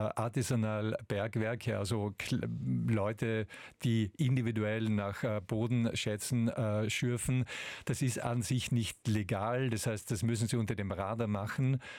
Artisanal-Bergwerke, also Leute, die individuell nach Bodenschätzen schürfen. Das ist an sich nicht legal, das heißt, das müssen sie unter dem Radar machen.